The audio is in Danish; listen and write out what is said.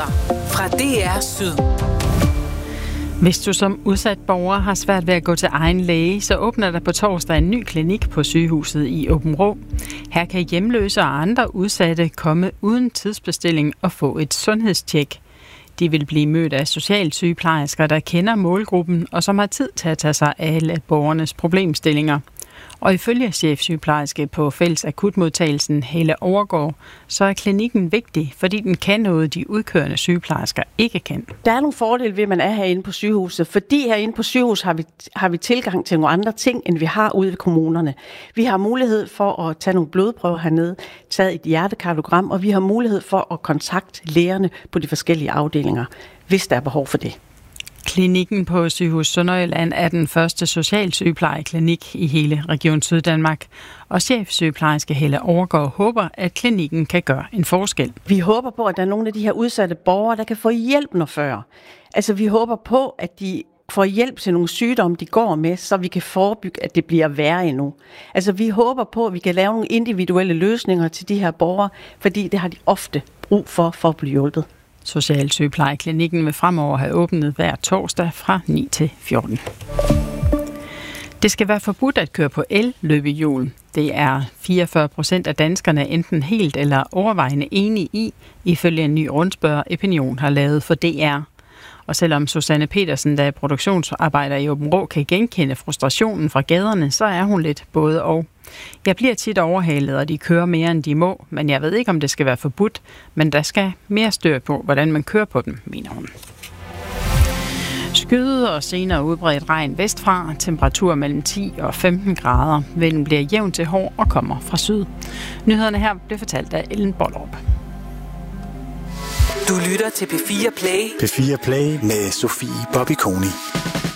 Nyheder fra DR Syd. Hvis du som udsat borger har svært ved at gå til egen læge, så åbner der på torsdag en ny klinik på sygehuset i Aabenraa. Her kan hjemløse og andre udsatte komme uden tidsbestilling og få et sundhedstjek. De vil blive mødt af socialsygeplejersker, der kender målgruppen og som har tid til at tage sig af alle borgernes problemstillinger. Og ifølge chefsygeplejerske på Fælles Akutmodtagelsen Helle Overgaard, så er klinikken vigtig, fordi den kan noget, de udkørende sygeplejersker ikke kan. Der er nogle fordele ved, at man er herinde på sygehuset, fordi herinde på sygehus har vi tilgang til nogle andre ting, end vi har ude ved kommunerne. Vi har mulighed for at tage nogle blodprøver hernede, tage et hjertekardiogram, og vi har mulighed for at kontakte lægerne på de forskellige afdelinger, hvis der er behov for det. Klinikken på Sygehus Sønderjylland er den første socialsygeplejeklinik i hele Region Syddanmark, og chefsygeplejerske Helle Overgaard håber, at klinikken kan gøre en forskel. Vi håber på, at der er nogle af de her udsatte borgere, der kan få hjælp noget før. Altså vi håber på, at de får hjælp til nogle sygdomme, de går med, så vi kan forebygge, at det bliver værre endnu. Altså vi håber på, at vi kan lave nogle individuelle løsninger til de her borgere, fordi det har de ofte brug for at blive hjulpet. Socialsygeplejeklinikken vil fremover have åbnet hver torsdag fra 9 til 14. Det skal være forbudt at køre på el-løbehjul. Det er 44% af danskerne enten helt eller overvejende enige i, ifølge en ny rundspørg Epinion har lavet for DR. Og selvom Susanne Petersen, der er produktionsarbejder i Aabenraa, kan genkende frustrationen fra gaderne, så er hun lidt både og. Jeg bliver tit overhalet, og de kører mere end de må, men jeg ved ikke, om det skal være forbudt, men der skal mere styr på, hvordan man kører på dem, mener hun. Skyet og senere udbredt regn vestfra, temperatur mellem 10 og 15 grader. Vinden bliver jævn til hård og kommer fra syd. Nyhederne her blev fortalt af Ellen Bollerup. Du lytter til P4 Play. P4 Play med Sofie Bobby Koni.